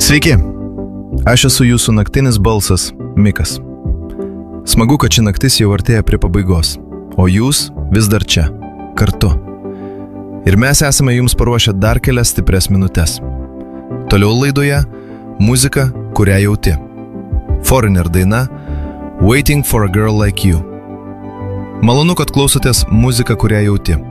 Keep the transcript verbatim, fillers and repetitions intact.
Sveiki, aš esu jūsų naktinis balsas, Mikas. Smagu, kad ši naktis jau artėja prie pabaigos, o jūs vis dar čia, kartu. Ir mes esame jums paruošę dar kelias stiprias minutes. Toliau laidoje muzika, kurią jauti. Foreigner daina Waiting for a Girl Like You. Malonu, kad klausotės muziką, kurią jauti.